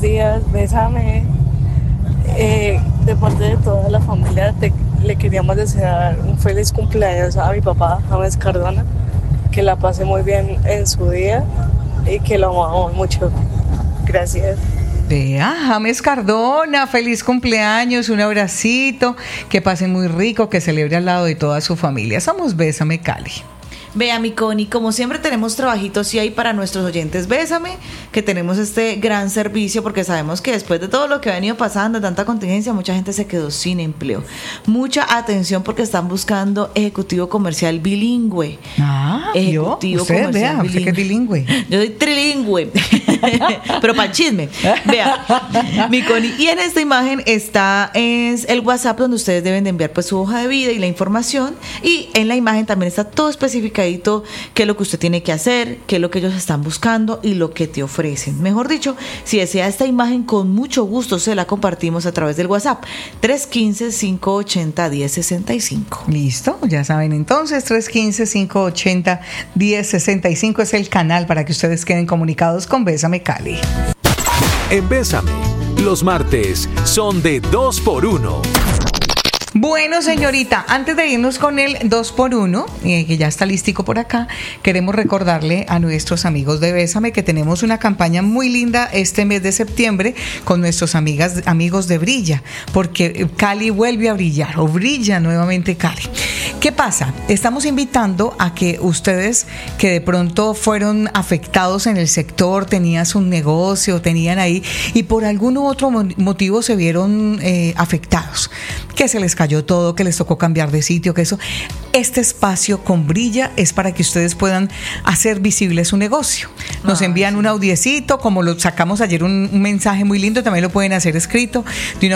días, bésame. De parte de toda la familia le queríamos desear un feliz cumpleaños a mi papá, James Cardona, que la pase muy bien en su día y que lo amamos mucho. Gracias. Vea, James Cardona, feliz cumpleaños, un abracito, que pase muy rico, que celebre al lado de toda su familia. Somos Bésame Cali. Vea, mi Connie, como siempre tenemos trabajitos y hay para nuestros oyentes. Bésame, que tenemos este gran servicio porque sabemos que después de todo lo que ha venido pasando, tanta contingencia, mucha gente se quedó sin empleo. Mucha atención porque están buscando ejecutivo comercial bilingüe. Ejecutivo comercial bilingüe. Usted que es bilingüe. Yo soy trilingüe, pero para el chisme. Vea, mi Connie, y en esta imagen es el WhatsApp donde ustedes deben de enviar pues su hoja de vida y la información, y en la imagen también está todo especificado qué es lo que usted tiene que hacer, qué es lo que ellos están buscando y lo que te ofrecen. Mejor dicho, si desea esta imagen, con mucho gusto se la compartimos a través del WhatsApp 315-580-1065. Listo, ya saben entonces, 315-580-1065 es el canal para que ustedes queden comunicados con Bésame Cali. En Bésame, los martes son de 2x1. Bueno, señorita, antes de irnos con el 2x1, que ya está listico por acá, queremos recordarle a nuestros amigos de Bésame que tenemos una campaña muy linda este mes de septiembre con nuestros amigos de Brilla, porque Cali vuelve a brillar, o brilla nuevamente Cali. ¿Qué pasa? Estamos invitando a que ustedes que de pronto fueron afectados en el sector, tenían su negocio, tenían ahí, y por algún otro motivo se vieron afectados, que se les cayó todo, que les tocó cambiar de sitio, que eso. Este espacio con Brilla es para que ustedes puedan hacer visible su negocio. Nos envían un audiecito, como lo sacamos ayer, un mensaje muy lindo, también lo pueden hacer escrito, de una